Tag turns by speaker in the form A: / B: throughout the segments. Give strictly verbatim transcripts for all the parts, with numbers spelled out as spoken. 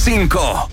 A: cinco.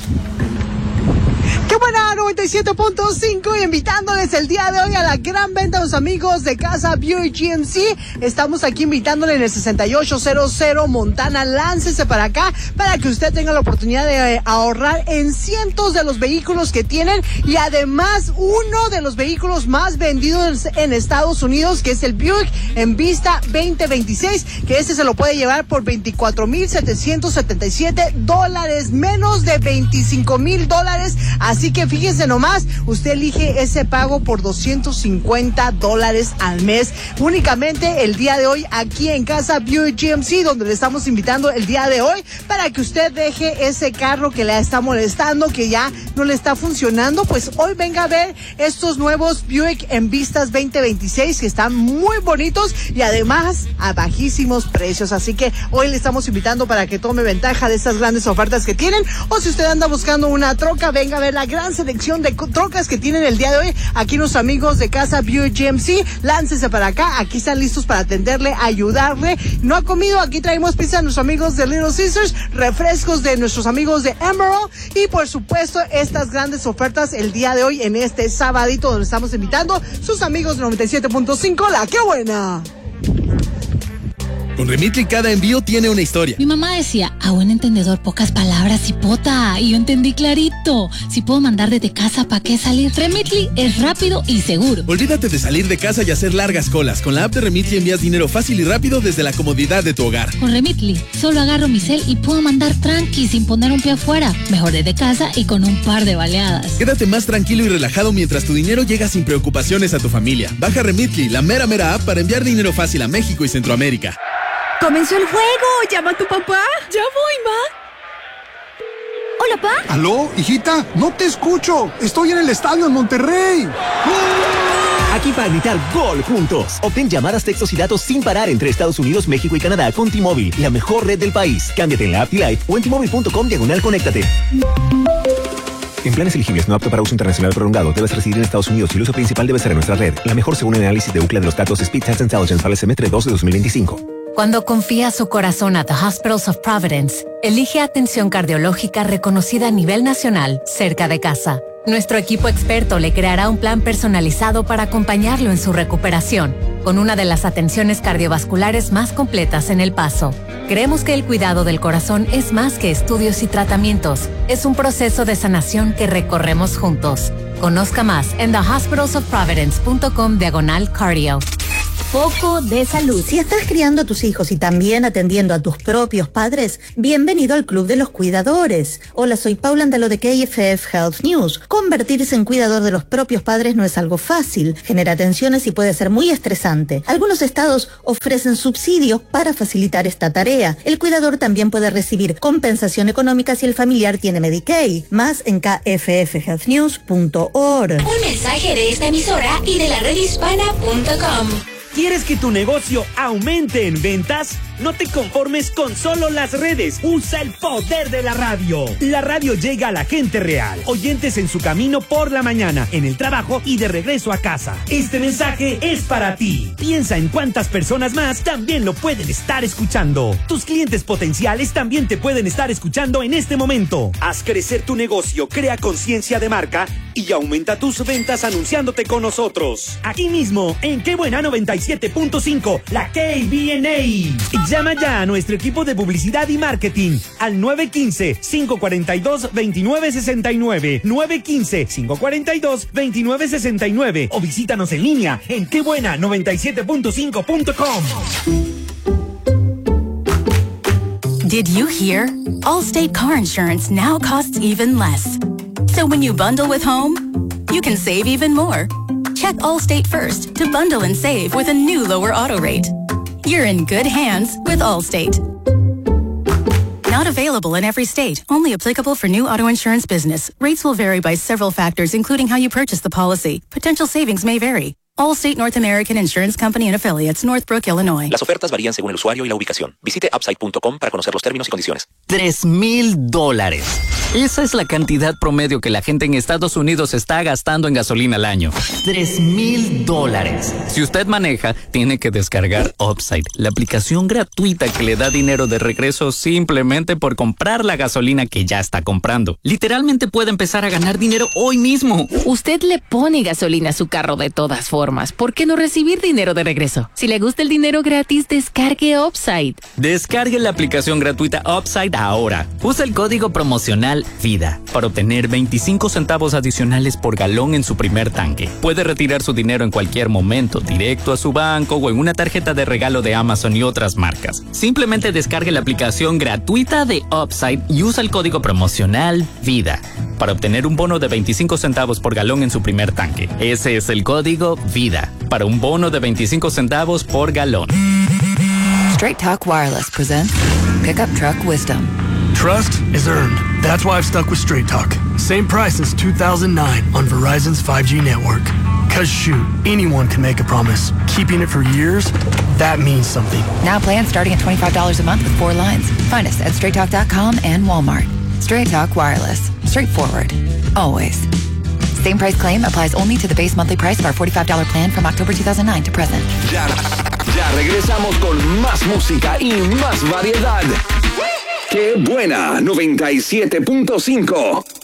B: ¡Qué buena! noventa y siete punto cinco, y invitándoles el día de hoy a la gran venta de los amigos de Casa Buick G M C. Estamos aquí invitándole en el sesenta y ocho cero cero Montana. Láncese para acá para que usted tenga la oportunidad de ahorrar en cientos de los vehículos que tienen, y además uno de los vehículos más vendidos en Estados Unidos, que es el Buick Envista veinte veintiséis, que este se lo puede llevar por veinticuatro mil setecientos setenta y siete dólares, menos de veinticinco mil dólares. Así que fíjense nomás, usted elige ese pago por doscientos cincuenta dólares al mes, únicamente el día de hoy aquí en Casa Buick G M C, donde le estamos invitando el día de hoy para que usted deje ese carro que le está molestando, que ya no le está funcionando. Pues hoy venga a ver estos nuevos Buick Envistas veinte veintiséis, que están muy bonitos y además a bajísimos precios. Así que hoy le estamos invitando para que tome ventaja de estas grandes ofertas que tienen, o si usted anda buscando una troca, venga a ver la gran selección de trocas que tienen el día de hoy aquí los amigos de Casa Buick G M C. Láncese para acá, aquí están listos para atenderle, ayudarle. No ha comido, aquí traemos pizza de nuestros amigos de Little Caesars, refrescos de nuestros amigos de Emerald, y por supuesto estas grandes ofertas el día de hoy en este sabadito, donde estamos invitando sus amigos de noventa y siete punto cinco, La Qué Buena.
C: Con Remitly cada envío tiene una historia.
D: Mi mamá decía, a buen entendedor pocas palabras, hipota, y yo entendí clarito. Si puedo mandar desde casa, ¿para qué salir? Remitly es rápido y seguro.
C: Olvídate de salir de casa y hacer largas colas. Con la app de Remitly envías dinero fácil y rápido desde la comodidad de tu hogar.
D: Con Remitly solo agarro mi cel y puedo mandar tranqui sin poner un pie afuera. Mejor desde casa y con un par de baleadas.
C: Quédate más tranquilo y relajado mientras tu dinero llega sin preocupaciones a tu familia. Baja Remitly, la mera mera app para enviar dinero fácil a México y Centroamérica.
E: ¡Comenzó el juego! ¿Llama a tu papá?
D: ¡Ya voy, ma!
E: ¿Hola, pa?
F: ¿Aló, hijita? No te escucho. Estoy en el estadio en Monterrey.
G: Aquí para gritar gol juntos. Obtén llamadas, textos y datos sin parar entre Estados Unidos, México y Canadá con T-Mobile, la mejor red del país. Cámbiate en la app T-Life o en T-Mobile punto com diagonal conéctate. En planes elegibles no apto para uso internacional prolongado, debes residir en Estados Unidos y el uso principal debe ser en nuestra red. La mejor según el análisis de U C L A de los datos Speedtest Intelligence para el semestre dos de dos mil veinticinco.
H: Cuando confía su corazón a The Hospitals of Providence, elige atención cardiológica reconocida a nivel nacional, cerca de casa. Nuestro equipo experto le creará un plan personalizado para acompañarlo en su recuperación, con una de las atenciones cardiovasculares más completas en El Paso. Creemos que el cuidado del corazón es más que estudios y tratamientos. Es un proceso de sanación que recorremos juntos. Conozca más en the hospitals of providence punto com diagonal cardio.
I: Foco de salud. Si estás criando a tus hijos y también atendiendo a tus propios padres, bienvenido al Club de los Cuidadores. Hola, soy Paula Andalo de K F F Health News. Convertirse en cuidador de los propios padres no es algo fácil, genera tensiones y puede ser muy estresante. Algunos estados ofrecen subsidios para facilitar esta tarea. El cuidador también puede recibir compensación económica si el familiar tiene Medicaid. Más en k f f health news punto org.
J: Un mensaje de esta emisora y de la red hispana punto com.
K: ¿Quieres que tu negocio aumente en ventas? No te conformes con solo las redes. Usa el poder de la radio. La radio llega a la gente real. Oyentes en su camino por la mañana, en el trabajo y de regreso a casa. Este mensaje es para ti. Piensa en cuántas personas más también lo pueden estar escuchando. Tus clientes potenciales también te pueden estar escuchando en este momento. Haz crecer tu negocio, crea conciencia de marca y aumenta tus ventas anunciándote con nosotros. Aquí mismo, en Qué Buena noventa y siete punto cinco, la K B N A. Llama ya a nuestro equipo de publicidad y marketing al nueve uno cinco, cinco cuatro dos, dos nueve seis nueve, nueve uno cinco, cinco cuatro dos, dos nueve seis nueve o visítanos en línea en qué buena noventa y siete punto cinco punto com.
L: Did you hear? Allstate car insurance now costs even less. So when you bundle with home, you can save even more. Check Allstate first to bundle and save with a new lower auto rate. You're in good hands with Allstate. Not available in every state. Only applicable for new auto insurance business. Rates will vary by several factors, including how you purchase the policy. Potential savings may vary. Allstate North American Insurance Company and Affiliates, Northbrook, Illinois.
M: Las ofertas varían según el usuario y la ubicación. Visite upside punto com para conocer los términos y condiciones.
G: Tres mil dólares.
A: Esa es la cantidad promedio que la gente en Estados Unidos está gastando en gasolina al año. Tres mil dólares. Si usted maneja, tiene que descargar Upside, la aplicación gratuita que le da dinero de regreso simplemente por comprar la gasolina que ya está comprando. Literalmente puede empezar a ganar dinero hoy mismo.
M: Usted le pone gasolina a su carro de todas formas. ¿Por qué no recibir dinero de regreso? Si le gusta el dinero gratis, descargue Upside.
A: Descargue la aplicación gratuita Upside ahora. Usa el código promocional VIDA para obtener veinticinco centavos adicionales por galón en su primer tanque. Puede retirar su dinero en cualquier momento, directo a su banco o en una tarjeta de regalo de Amazon y otras marcas. Simplemente descargue la aplicación gratuita de Upside y usa el código promocional VIDA para obtener un bono de veinticinco centavos por galón en su primer tanque. Ese es el código VIDA para un bono de veinticinco centavos por galón.
N: Straight Talk Wireless presents Pickup Truck Wisdom.
O: Trust is earned. That's why I've stuck with Straight Talk. Same price since two thousand nine on Verizon's five G network. Cause shoot, anyone can make a promise. Keeping it for years, that means something.
N: Now plans starting at twenty-five dollars a month with four lines. Find us at straight talk dot com and Walmart. Straight Talk Wireless. Straightforward. Always. Same price claim applies only to the base monthly price of our forty-five dollars plan from October two thousand nine to present.
P: Ya, ya regresamos con más música y más variedad. ¡Qué buena! noventa y siete punto cinco.